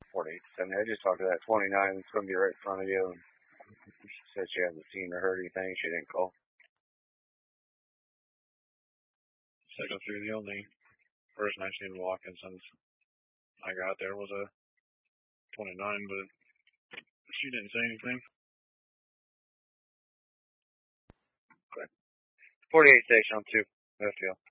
4870. I just talked to that 29 that's going to be right in front of you. She said she hasn't seen or heard anything. She didn't call. Second through, the only person I seen walking since I got there was a 29, but she didn't say anything. Okay. 48 station on 2. FTL.